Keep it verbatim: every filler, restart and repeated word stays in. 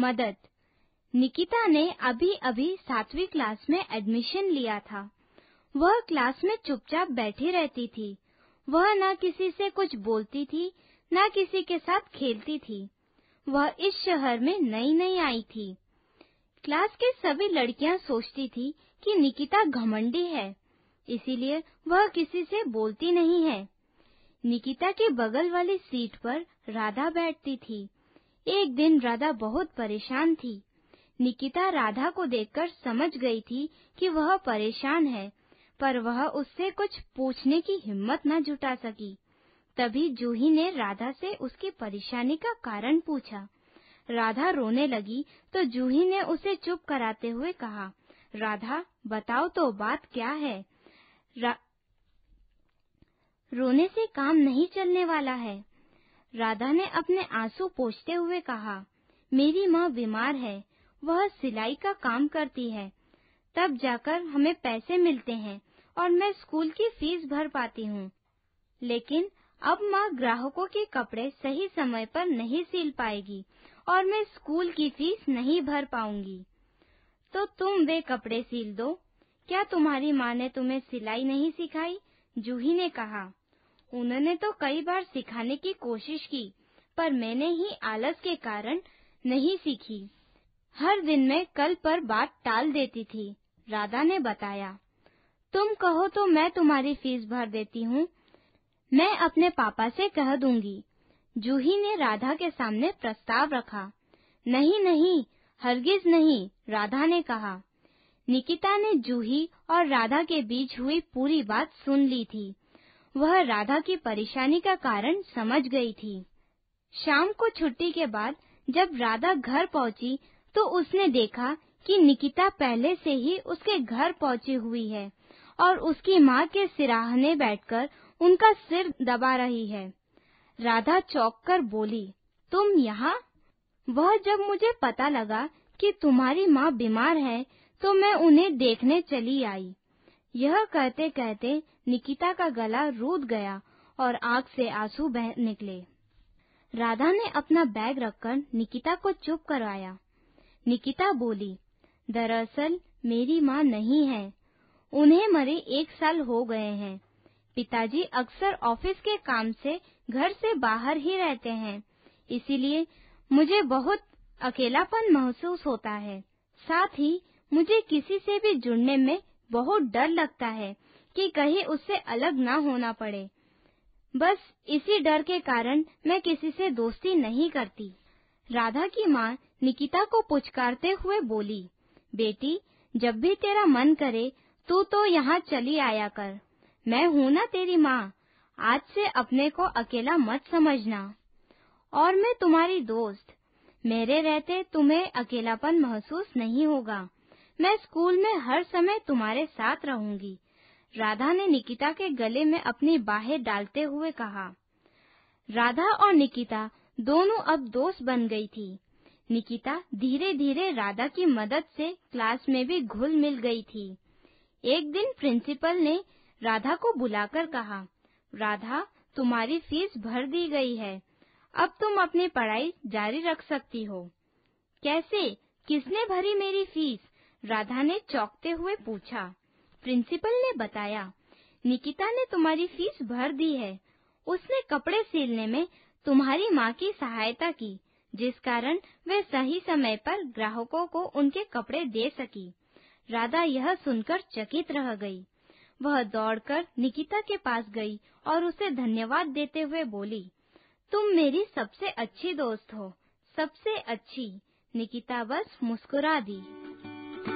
मदद। निकिता ने अभी अभी सातवीं क्लास में एडमिशन लिया था। वह क्लास में चुपचाप बैठी रहती थी। वह न किसी से कुछ बोलती थी, न किसी के साथ खेलती थी। वह इस शहर में नई नई आई थी। क्लास की सभी लड़कियां सोचती थी कि निकिता घमंडी है, इसीलिए वह किसी से बोलती नहीं है। निकिता के बगल वाली सीट पर राधा बैठती थी। एक दिन राधा बहुत परेशान थी। निकिता राधा को देखकर समझ गई थी कि वह परेशान है, पर वह उससे कुछ पूछने की हिम्मत न जुटा सकी। तभी जूही ने राधा से उसकी परेशानी का कारण पूछा। राधा रोने लगी तो जूही ने उसे चुप कराते हुए कहा, राधा बताओ तो बात क्या है? रा... रोने से काम नहीं चलने वाला है। राधा ने अपने आंसू पोंछते हुए कहा, मेरी माँ बीमार है, वह सिलाई का काम करती है, तब जाकर हमें पैसे मिलते हैं और मैं स्कूल की फीस भर पाती हूँ। लेकिन अब माँ ग्राहकों के कपड़े सही समय पर नहीं सिल पाएगी और मैं स्कूल की फीस नहीं भर पाऊंगी। तो तुम वे कपड़े सिल दो। क्या तुम्हारी माँ ने तुम्हें सिलाई नहीं सिखाई? जूही ने कहा, उन्होंने तो कई बार सिखाने की कोशिश की, पर मैंने ही आलस के कारण नहीं सीखी। हर दिन मैं कल पर बात टाल देती थी। राधा ने बताया, तुम कहो तो मैं तुम्हारी फीस भर देती हूँ। मैं अपने पापा से कह दूंगी। जूही ने राधा के सामने प्रस्ताव रखा। नहीं नहीं, हरगिज नहीं, राधा ने कहा। निकिता ने जूही और राधा के बीच हुई पूरी बात सुन ली थी। वह राधा की परेशानी का कारण समझ गई थी। शाम को छुट्टी के बाद जब राधा घर पहुंची तो उसने देखा कि निकिता पहले से ही उसके घर पहुंची हुई है और उसकी माँ के सिराहने बैठकर उनका सिर दबा रही है। राधा चौंक कर बोली, तुम यहाँ? वह जब मुझे पता लगा कि तुम्हारी माँ बीमार है तो मैं उन्हें देखने चली आई। यह कहते कहते निकिता का गला रूठ गया और आँख से आंसू बह निकले। राधा ने अपना बैग रखकर निकिता को चुप करवाया। निकिता बोली, दरअसल मेरी माँ नहीं है, उन्हें मरे एक साल हो गए हैं। पिताजी अक्सर ऑफिस के काम से घर से बाहर ही रहते हैं, इसीलिए मुझे बहुत अकेलापन महसूस होता है। साथ ही मुझे किसी से भी जुड़ने में बहुत डर लगता है कि कहीं उससे अलग ना होना पड़े। बस इसी डर के कारण मैं किसी से दोस्ती नहीं करती। राधा की माँ निकिता को पुचकारते हुए बोली, बेटी, जब भी तेरा मन करे तू तो यहाँ चली आया कर। मैं हूँ ना तेरी माँ, आज से अपने को अकेला मत समझना। और मैं तुम्हारी दोस्त, मेरे रहते तुम्हें अकेलापन महसूस नहीं होगा। मैं स्कूल में हर समय तुम्हारे साथ रहूंगी। राधा ने निकिता के गले में अपनी बाहें डालते हुए कहा। राधा और निकिता दोनों अब दोस्त बन गई थी। निकिता धीरे धीरे राधा की मदद से क्लास में भी घुल मिल गई थी। एक दिन प्रिंसिपल ने राधा को बुलाकर कहा, राधा, तुम्हारी फीस भर दी गई है, अब तुम अपनी पढ़ाई जारी रख सकती हो। कैसे? किसने भरी मेरी फीस? राधा ने चौंकते हुए पूछा। प्रिंसिपल ने बताया, निकिता ने तुम्हारी फीस भर दी है। उसने कपड़े सिलने में तुम्हारी माँ की सहायता की, जिस कारण वे सही समय पर ग्राहकों को उनके कपड़े दे सकी। राधा यह सुनकर चकित रह गई। वह दौड़कर निकिता के पास गई और उसे धन्यवाद देते हुए बोली, तुम मेरी सबसे अच्छी दोस्त हो, सबसे अच्छी। निकिता बस मुस्कुरा दी।